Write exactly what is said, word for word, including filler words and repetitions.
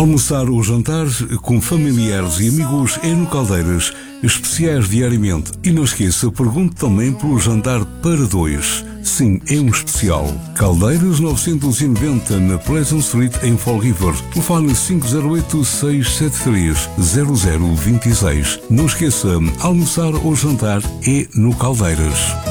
Almoçar ou jantar com familiares e amigos é no Caldeiras, especiais diariamente. E não esqueça, pergunte também pelo jantar para dois. Sim, é um especial. Caldeiras novecentos e noventa na Pleasant Street em Fall River. Telefone cinco zero oito, seis sete três, zero zero dois seis. Não esqueça, almoçar ou jantar é no Caldeiras.